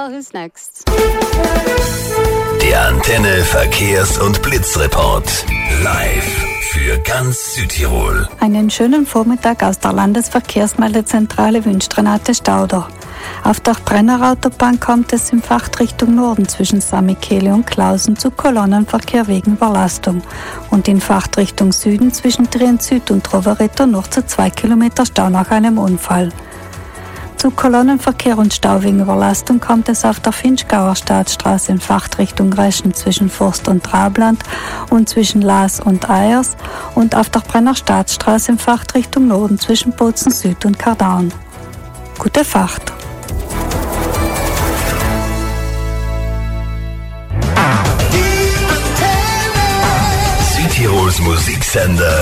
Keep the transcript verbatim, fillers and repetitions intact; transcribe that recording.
Well, who's next? Der Antenne Verkehrs- und Blitzreport. Live für ganz Südtirol. Einen schönen Vormittag aus der Landesverkehrsmeldezentrale wünscht Renate Stauder. Auf der Brennerautobahn kommt es in Fachrichtung Norden zwischen San Michele und Klausen zu Kolonnenverkehr wegen Überlastung und in Fachrichtung Süden zwischen Trient Süd und Rovereto noch zu zwei Kilometer Stau nach einem Unfall. Zu Kolonnenverkehr und Stau wegen Überlastung kommt es auf der Finchgauer Staatsstraße in Fachrichtung Reschen zwischen Forst und Trabland und zwischen Laas und Eyers und auf der Brenner Staatsstraße in Fachrichtung Norden zwischen Bozen Süd und Kardan. Gute Fahrt! Südtirols Musiksender